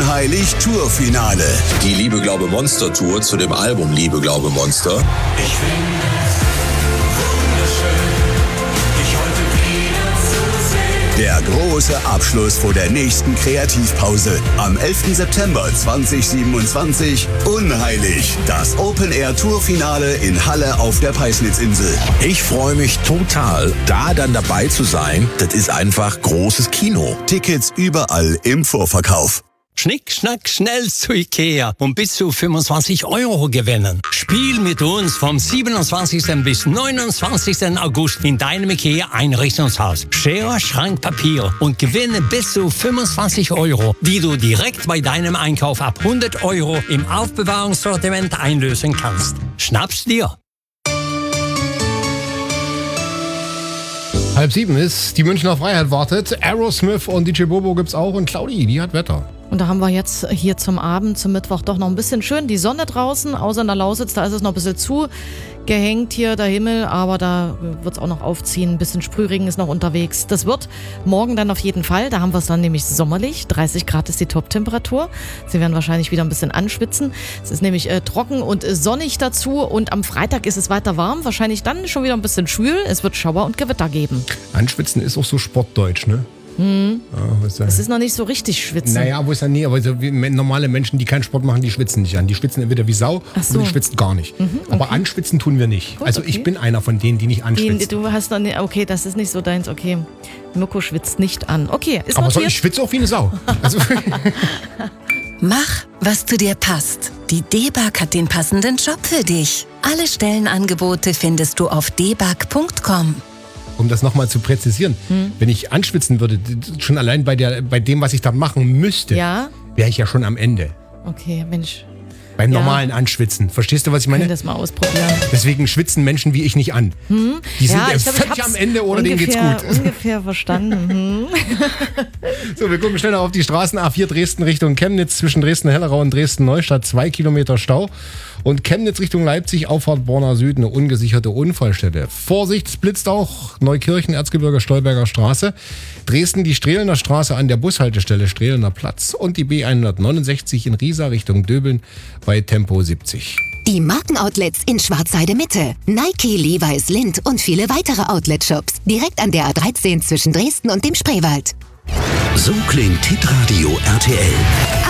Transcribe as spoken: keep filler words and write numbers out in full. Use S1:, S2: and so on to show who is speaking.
S1: Unheilig Tourfinale.
S2: Die Liebe, Glaube, Monster Tour zu dem Album Liebe, Glaube, Monster.
S3: Ich finde es wunderschön, dich heute wieder zu sehen.
S1: Der große Abschluss vor der nächsten Kreativpause. Am elften September zweitausendsiebenundzwanzig. Unheilig. Das Open-Air-Tourfinale in Halle auf der Peisnitzinsel.
S2: Ich freue mich total, da dann dabei zu sein. Das ist einfach großes Kino.
S1: Tickets überall im Vorverkauf.
S4: Schnick, schnack, schnell zu Ikea und bis zu fünfundzwanzig Euro gewinnen. Spiel mit uns vom siebenundzwanzigsten bis neunundzwanzigsten August in deinem Ikea-Einrichtungshaus. Schere, Schrank, Papier und gewinne bis zu fünfundzwanzig Euro, die du direkt bei deinem Einkauf ab hundert Euro im Aufbewahrungssortiment einlösen kannst. Schnapp's dir!
S5: Halb sieben ist, die Münchner Freiheit wartet. Aerosmith und D J Bobo gibt's auch und Claudi, die hat Wetter.
S6: Und da haben wir jetzt hier zum Abend, zum Mittwoch doch noch ein bisschen schön die Sonne draußen, außer in der Lausitz, da ist es noch ein bisschen zugehängt hier, der Himmel, aber da wird es auch noch aufziehen, ein bisschen Sprühregen ist noch unterwegs. Das wird morgen dann auf jeden Fall, da haben wir es dann nämlich sommerlich, dreißig Grad ist die Top-Temperatur. Sie werden wahrscheinlich wieder ein bisschen anschwitzen. Es ist nämlich äh, trocken und äh, sonnig dazu und am Freitag ist es weiter warm, wahrscheinlich dann schon wieder ein bisschen schwül, es wird Schauer und Gewitter geben.
S5: Anschwitzen ist auch so sportdeutsch, ne?
S6: Hm.
S5: Ja, ist ja
S6: es ist noch nicht so richtig schwitzen.
S5: Naja, wo ist ja nie, aber so wie normale Menschen, die keinen Sport machen, die schwitzen nicht an. Die schwitzen entweder wie Sau
S6: Ach so.
S5: oder die schwitzen gar nicht. Mhm, okay. Aber anschwitzen tun wir nicht.
S6: Gut,
S5: also
S6: okay.
S5: ich bin einer von denen, die nicht anschwitzen.
S6: Die, du hast noch nicht, okay, das ist nicht so deins, okay. Mirko schwitzt nicht an. Okay, ist
S5: aber
S6: notiert.
S5: so, ich schwitze auch wie eine Sau. Also
S7: Mach, was zu dir passt. Die D-Bag hat den passenden Job für dich. Alle Stellenangebote findest du auf d bag punkt com.
S5: Um das nochmal zu präzisieren, hm. wenn ich anschwitzen würde, schon allein bei, der, bei dem, was ich da machen müsste,
S6: ja?
S5: wäre ich ja schon am Ende.
S6: Okay, Mensch.
S5: Beim
S6: ja.
S5: normalen Anschwitzen. Verstehst du, was ich meine?
S6: Ich kann das mal ausprobieren.
S5: Deswegen schwitzen Menschen wie ich nicht an.
S6: Hm?
S5: Die sind
S6: ja,
S5: ja
S6: ich glaub,
S5: völlig
S6: ich
S5: am Ende oder
S6: ungefähr,
S5: denen geht's gut.
S6: Ungefähr verstanden. Hm.
S5: So, wir gucken schneller auf die Straßen. A vier Dresden Richtung Chemnitz, zwischen Dresden-Hellerau und Dresden-Neustadt. Zwei Kilometer Stau. Und Chemnitz Richtung Leipzig, Auffahrt Borna Süd, eine ungesicherte Unfallstelle. Vorsicht, es blitzt auch. Neukirchen, Erzgebirge, Stolberger Straße. Dresden, die Strehlener Straße an der Bushaltestelle Strehlener Platz. Und die B hundertneunundsechzig in Riesa Richtung Döbeln bei Tempo siebzig.
S8: Die Markenoutlets in Schwarzheide Mitte. Nike, Levi's, Lindt und viele weitere Outlet-Shops. Direkt an der A dreizehn zwischen Dresden und dem Spreewald.
S1: So klingt Hitradio R T L.